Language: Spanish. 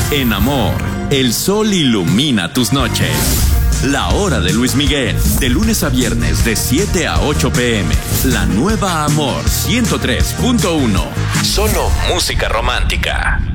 En Amor, el sol ilumina tus noches. La Hora de Luis Miguel, de lunes a viernes de 7 a 8 p.m. La nueva Amor 103.1. Solo música romántica.